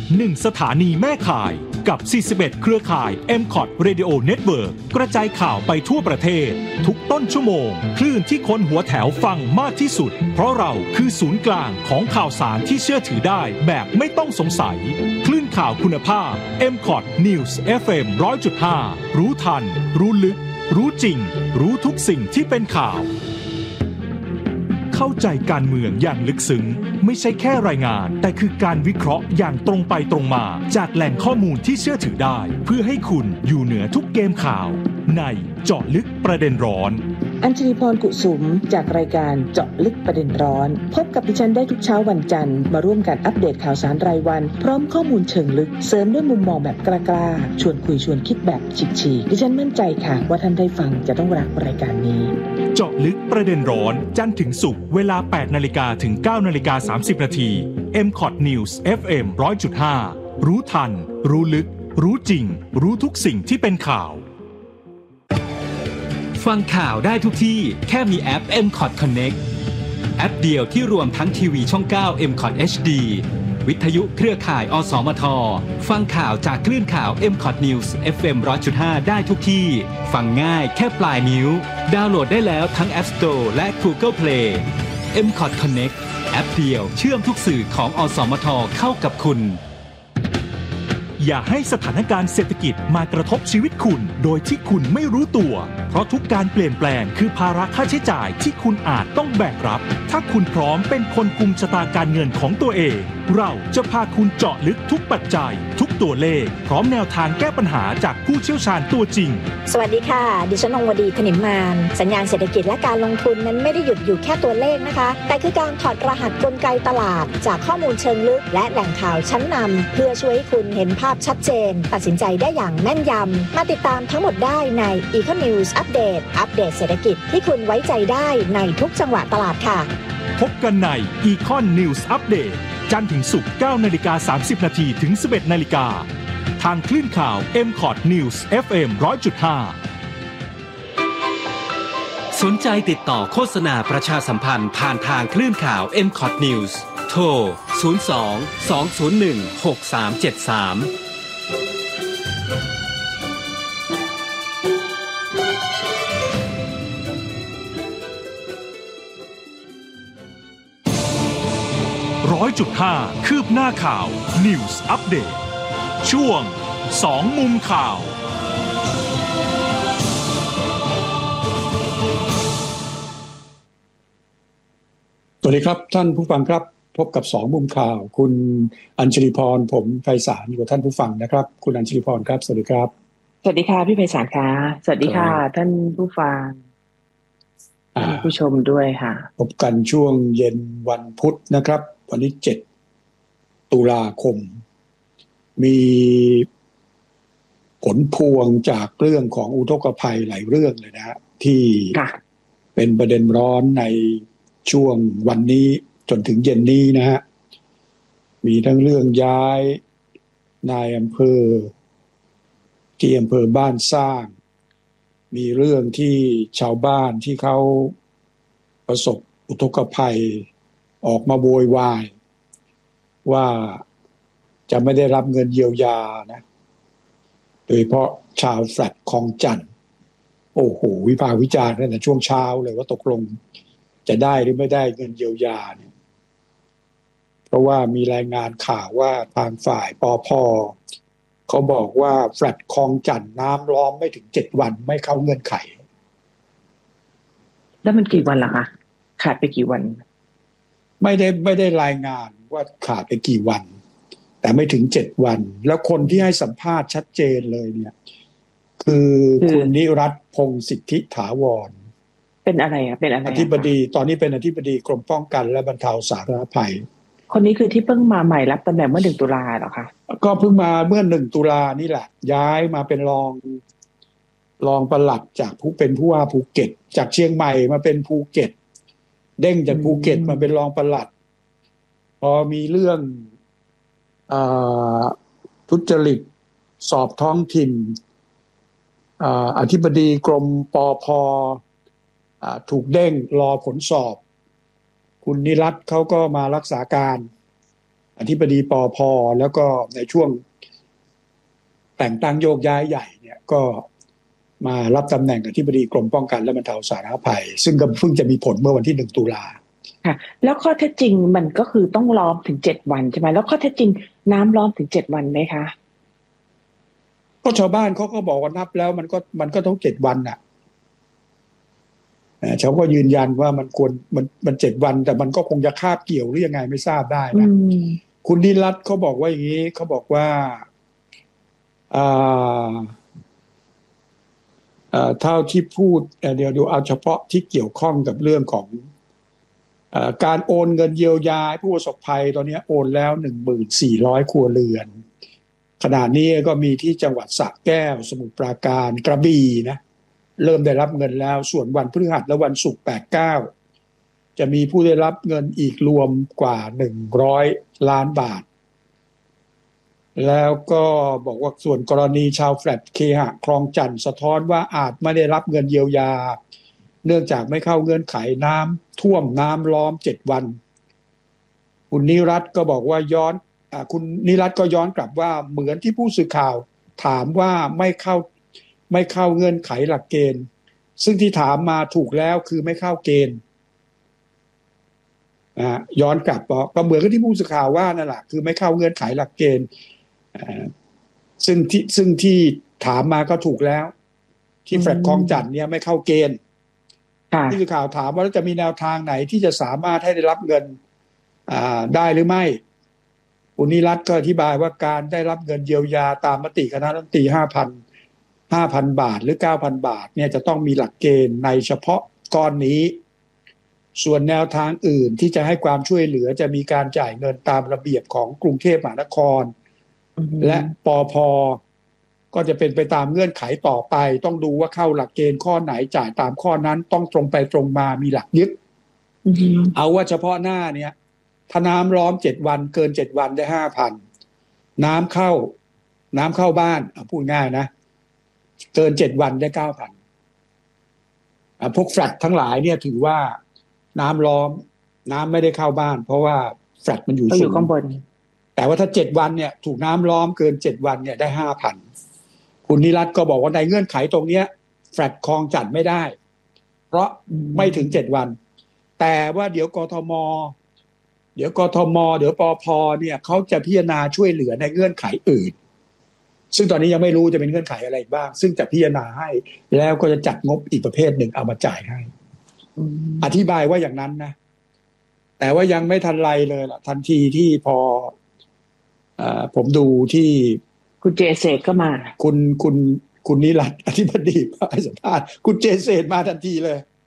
1 สถานีแม่ข่ายกับ 41 เครือข่าย MCOT Radio Network กระจายข่าวไปทั่วประเทศทุกต้นชั่วโมงคลื่นที่คนหัวแถวฟังมากที่สุดเพราะเราคือศูนย์กลางของข่าวสารที่เชื่อถือได้แบบไม่ต้องสงสัยคลื่นข่าวคุณภาพ MCOT News FM 100.5 รู้ทันรู้ลึกรู้จริงรู้ทุกสิ่งที่เป็นข่าวเข้าใจการเมืองอย่างลึกซึ้งไม่ใช่แค่รายงานแต่คือการวิเคราะห์อย่างตรงไปตรงมาจากแหล่งข้อมูลที่เชื่อถือได้เพื่อให้คุณอยู่เหนือทุกเกมข่าวในเจาะลึกประเด็นร้อนอัญชลีพรกุสุมจากรายการเจาะลึกประเด็นร้อนพบกับดิฉันได้ทุกเช้าวันจันทร์มาร่วมกันอัปเดตข่าวสารรายวันพร้อมข้อมูลเชิงลึกเสริมด้วยมุมมองแบบกล้าๆชวนคุยชวนคิดแบบฉีกๆดิฉันมั่นใจค่ะว่าท่านได้ฟังจะต้องรักรายการนี้เจาะลึกประเด็นร้อนจันทร์ถึงศุกร์เวลา 8:00 นถึง 9:30 นMCOT News FM 100.5 รู้ทันรู้ลึกรู้จริงรู้ทุกสิ่งที่เป็นข่าวฟังข่าวได้ทุกที่แค่มีแอป MCOT Connect แอปเดียวที่รวมทั้งทีวีช่อง 9 MCOT HD วิทยุเครือข่ายอสมทฟังข่าวจากคลื่นข่าว MCOT News FM 100.5 ได้ทุกที่ฟังง่ายแค่ปลายนิ้วดาวน์โหลดได้แล้วทั้ง App Store และ Google Play MCOT Connect แอปเดียวเชื่อมทุกสื่อของอสมทเข้ากับคุณอย่าให้สถานการณ์เศรษฐกิจมากระทบชีวิตคุณโดยที่คุณไม่รู้ตัวเพราะทุกการเปลี่ยนแปลงคือภาระค่าใช้จ่ายที่คุณอาจต้องแบกรับถ้าคุณพร้อมเป็นคนกุมชะตาการเงินของตัวเองเราจะพาคุณเจาะลึกทุกปัจจัยทุกตัวเลขพร้อมแนวทางแก้ปัญหาจากผู้เชี่ยวชาญตัวจริงสวัสดีค่ะดิฉันองวดีถนิมมานสัญญาณเศรษฐกิจและการลงทุนนั้นไม่ได้หยุดอยู่แค่ตัวเลขนะคะแต่คือการถอดรหัสกลไกตลาดจากข้อมูลเชิงลึกและแหล่งข่าวชั้นนำเพื่อช่วยให้คุณเห็นภาพชัดเจนตัดสินใจได้อย่างแม่นยำมาติดตามทั้งหมดได้ใน Econ News Update อัปเดตเศรษฐกิจที่คุณไว้ใจได้ในทุกจังหวะตลาดค่ะพบกันใน Econ News Update จันทร์ถึงศุกร์ 9:30 นถึง 11:00 นทางคลื่นข่าว MCOT News FM 100.5 สนใจติดต่อโฆษณาประชาสัมพันธ์ผ่านทางคลื่นข่าว MCOT News โทร 02-201-6373 100.5 คืบหน้าข่าว News Update ช่วง2มุมข่าวสวัสดีครับท่านผู้ฟังครับพบกับ2มุมข่าวคุณอัญชลีพรผมไพศาลอยู่กับท่านผู้ฟังนะครับคุณอัญชลีพรครับสวัสดีครับสวัสดีค่ะพี่ไพศาลค่ะสวัสดีค่ะท่านผู้ฟังผู้ชมด้วยค่ะพบกันช่วงเย็นวันพุธนะครับวันที่7 ตุลาคมมีผลพวงจากเรื่องของอุทกภัยหลายเรื่องเลยนะฮะที่เป็นประเด็นร้อนในช่วงวันนี้จนถึงเย็นนี้นะฮะมีทั้งเรื่องย้ายนายอำเภอที่อำเภอบ้านสร้างมีเรื่องที่ชาวบ้านที่เขาประสบอุทกภัยออกมาโวยวายว่าจะไม่ได้รับเงินเยียวยานะโดยเฉพาะชาวแฟลตคลองจันทน์โอ้โหวิพากษ์วิจารณ์ตั้งแต่ช่วงเช้าเลยว่าตกลงจะได้หรือไม่ได้เงินเยียวยาเนี่ยเพราะว่ามีรายงานข่าวว่าทางฝ่ายปภ.เขาบอกว่าแฟลตคลองจันทน์น้ำล้อมไม่ถึง7 วันไม่เข้าเงื่อนไขแล้วมันกี่วันล่ะคะขาดไปกี่วันไม่ได้รายงานว่าขาดไปกี่วันแต่ไม่ถึง7 วันแล้วคนที่ให้สัมภาษณ์ชัดเจนเลยเนี่ยคือคุณนิรัตน์พงษ์สิทธิถาวรเป็นอะไรเป็นอะไรอธิบดีตอนนี้เป็นอธิบดีกรมป้องกันและบรรเทาสาธารณภัยคนนี้คือที่เพิ่งมาใหม่รับตำแหน่งเมื่อ1 ตุลาเหรอคะก็เพิ่งมาเมื่อ1 ตุลานี่แหละย้ายมาเป็นรองปลัดจากเป็นผู้ว่าภูเก็ตจากเชียงใหม่มาเป็นภูเก็ตเด้งจากภูเก็ตมาเป็นรองปลัดพอมีเรื่องทุจริตสอบท้องถิ่นอธิบดีกรมปภ.ถูกเด้งรอผลสอบคุณนิรัตน์เขาก็มารักษาการอธิบดีปภแล้วก็ในช่วงแต่งตั้งโยกย้ายใหญ่เนี่ยก็มารับตำแหน่งอธิบดีกรมป้องกันและบรรเทาสาธารณภัยซึ่งก็เพิ่งจะมีผลเมื่อวันที่1 ตุลาค่ะแล้วข้อเท็จจริงมันก็คือต้องล้อมถึง7 วันใช่ไหมแล้วข้อเท็จจริงน้ำล้อมถึง7 วันไหมคะก็ชาวบ้านเขาก็บอกว่านับแล้วมันก็ต้อง7 วันน่ะเขาก็ยืนยันว่ามันควรมัน7 วันแต่มันก็คงจะคาบเกี่ยวหรือยังไงไม่ทราบได้นะคุณนิรัตน์เขาบอกว่าอย่างนี้เขาบอกว่าเท่าที่พูดเดี๋ยวดูเอาเฉพาะที่เกี่ยวข้องกับเรื่องของการโอนเงินเยียวยาผู้ประสบภัยตอนนี้โอนแล้ว 1,400 ครัวเรือนขณะนี้ก็มีที่จังหวัดสระแก้วสมุทรปราการกระบี่นะเริ่มได้รับเงินแล้วส่วนวันพฤหัสและวันศุกร์ 8-9 จะมีผู้ได้รับเงินอีกรวมกว่า100 ล้านบาทแล้วก็บอกว่าส่วนกรณีชาวแฟลตเคหะคลองจันทร์สะท้อนว่าอาจไม่ได้รับเงินเยียวยาเนื่องจากไม่เข้าเงื่อนไขน้ำท่วมน้ำล้อม7 วันคุณนิรัตน์ก็บอกว่าคุณนิรัตน์ก็ย้อนกลับว่าเหมือนที่ผู้สื่อข่าวถามว่าไม่เข้าเงื่อนไขหลักเกณฑ์ซึ่งที่ถามมาถูกแล้วคือไม่เข้าเกณฑ์ย้อนกลับก็เหมือนกับที่ผู้สื่อข่าวว่านั่นแหละคือไม่เข้าเงื่อนไขหลักเกณฑ์ซึ่งที่ถามมาก็ถูกแล้วที่แฟลตคลองจันทร์เนี่ยไม่เข้าเกณฑ์ผู้สื่อข่าวถามว่าจะมีแนวทางไหนที่จะสามารถให้ได้รับเงินได้หรือไม่คุณนิรัตน์ก็อธิบายว่าการได้รับเงินเยียวยาตามมติคณะรัฐมนตรี 5,000 บาทหรือ 9,000 บาทเนี่ยจะต้องมีหลักเกณฑ์ในเฉพาะก้อนนี้ส่วนแนวทางอื่นที่จะให้ความช่วยเหลือจะมีการจ่ายเงินตามระเบียบของกรุงเทพมหานครและปภ.ก็จะเป็นไปตามเงื่อนไขต่อไปต้องดูว่าเข้าหลักเกณฑ์ข้อไหนจ่ายตามข้อนั้นต้องตรงไปตรงมามีหลักยึดเอาว่าเฉพาะหน้าเนี่ยถ้าน้ำล้อม7 วันเกิน7 วันได้ 5,000 น้ำเข้าบ้านพูดง่ายนะเกิน7 วันได้ 9,000 พวกแฟลตทั้งหลายเนี่ยถือว่าน้ำล้อมน้ำไม่ได้เข้าบ้านเพราะว่าแฟลตมันอยู่สูงข้างบนแต่ว่าถ้า7 วันเนี่ยถูกน้ำล้อมเกิน7 วันเนี่ยได้ 5,000 คุณนิรัตน์ก็บอกว่าในเงื่อนไขตรงเนี้ยแฟลตคลองจันทร์ไม่ได้เพราะไม่ถึง7 วันแต่ว่าเดี๋ยวกทมเดี๋ยวปภ.เนี่ยเขาจะพิจารณาช่วยเหลือในเงื่อนไขอื่นซึ่งตอนนี้ยังไม่รู้จะเป็นเงื่อนไขอะไรบ้างซึ่งจะพิจารณาให้แล้วก็จะจัดงบอีกประเภทหนึ่งเอามาจ่ายให้อธิบายว่าอย่างนั้นนะแต่ว่ายังไม่ทันไรเลยล่ะทันทีที่พอผมดูที่คุณเจเศษก็มาคุณนิรัตน์อธิบดีให้สัมภาษณ์คุณเจเศษมาทันทีเลย